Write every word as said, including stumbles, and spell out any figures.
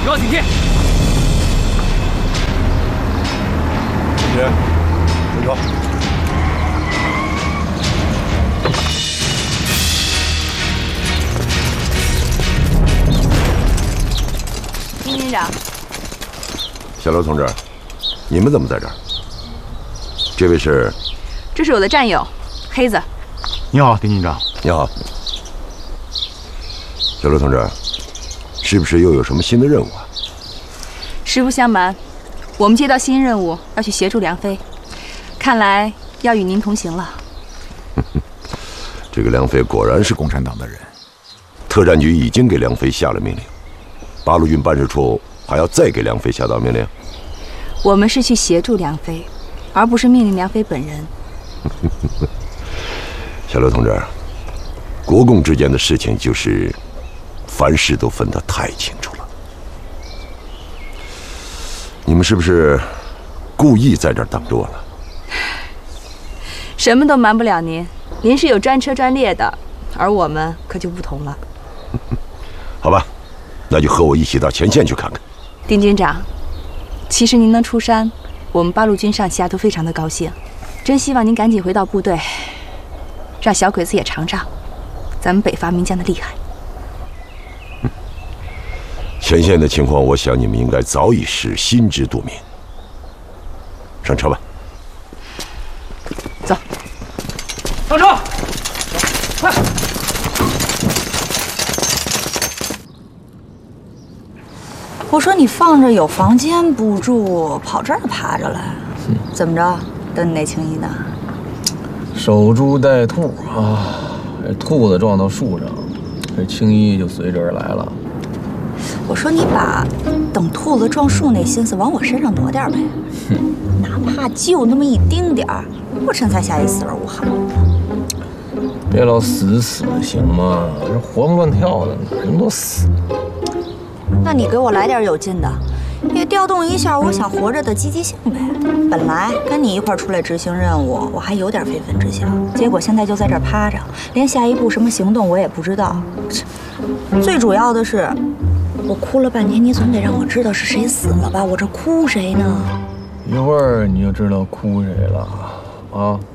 提高警惕。 人，跟着。 丁警长， 小刘同志，你们怎么在这儿？这位是？ 这是我的战友，黑子。 你好，丁警长。 你好，小刘同志，是不是又有什么新的任务啊？ 实不相瞒，我们接到新任务，要去协助梁飞，看来要与您同行了。 这个梁飞果然是共产党的人，特战局已经给梁飞下了命令，八路军办事处还要再给梁飞下达命令。 我们是去协助梁飞，而不是命令梁飞本人。 小刘同志，国共之间的事情就是凡事都分得太清楚了。你们是不是故意在这儿等着我了？ 什么都瞒不了您，您是有专车专列的，而我们可就不同了。 好吧，那就和我一起到前线去看看。 丁军长，其实您能出山，我们八路军上下都非常的高兴，真希望您赶紧回到部队，让小鬼子也尝尝咱们北伐名将的厉害。 前线的情况，我想你们应该早已是心知肚明。上车吧。 走。 上车，快！ 我说你放着有房间不住，跑这儿爬着来，嗯、怎么着？等你那青衣呢？ 守株待兔啊！这兔子撞到树上，这青衣就随之而来了。 我说你把等兔子撞树那心思往我身上挪点呗，哪怕就那么一丁点儿，我这才下去死而无憾。 别老死死行吗？这活蹦乱跳的，哪那么多死？ 那你给我来点有劲的，也调动一下我想活着的积极性呗。本来跟你一块出来执行任务，我还有点非分之想，结果现在就在这儿趴着，连下一步什么行动我也不知道。最主要的是，我哭了半天，你总得让我知道是谁死了吧？我这哭谁呢？ 一会儿你就知道哭谁了啊！